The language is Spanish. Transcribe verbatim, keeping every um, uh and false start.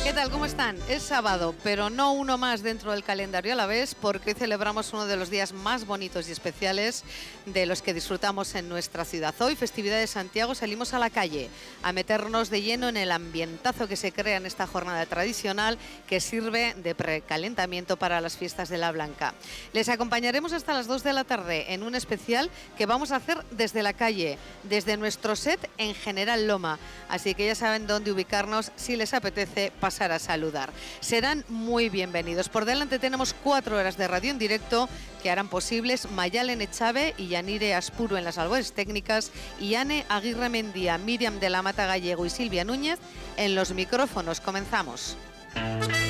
¿Qué tal? ¿Cómo están? Es sábado, pero no uno más dentro del calendario a la vez, porque hoy celebramos uno de los días más bonitos y especiales de los que disfrutamos en nuestra ciudad. Hoy, festividad de Santiago, salimos a la calle a meternos de lleno en el ambientazo que se crea en esta jornada tradicional que sirve de precalentamiento para las fiestas de la Blanca. Les acompañaremos hasta las dos de la tarde en un especial que vamos a hacer desde la calle, desde nuestro set en General Loma. Así que ya saben dónde ubicarnos si les apetece pasar a saludar. Serán muy bienvenidos. Por delante tenemos cuatro horas de radio en directo que harán posibles Mayalen Echave y Yanire Aspuro en las labores técnicas y Anne Aguirre Mendía, Miriam de la Mata Gallego y Silvia Núñez en los micrófonos. Comenzamos.